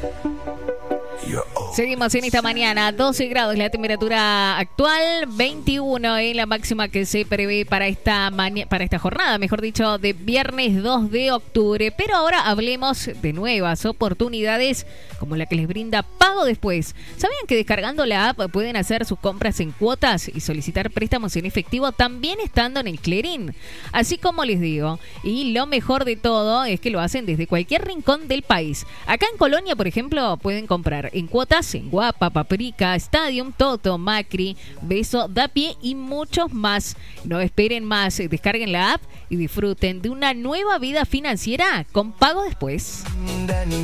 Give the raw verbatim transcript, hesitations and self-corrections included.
Seguimos en esta mañana, doce grados la temperatura actual, veintiuno en la máxima que se prevé para esta maña- para esta jornada, mejor dicho, de viernes dos de octubre. Pero ahora hablemos de nuevas oportunidades como la que les brinda Pago Después. ¿Sabían que descargando la app pueden hacer sus compras en cuotas y solicitar préstamos en efectivo también estando en el Clearing? Así como les digo, y lo mejor de todo es que lo hacen desde cualquier rincón del país. Acá en Colonia, por ejemplo, pueden comprar en cuotas en Guapa, Paprika, Stadium, Toto, Macri, Beso, Dapié y muchos más. No esperen más, descarguen la app y disfruten de una nueva vida financiera con Pago Después.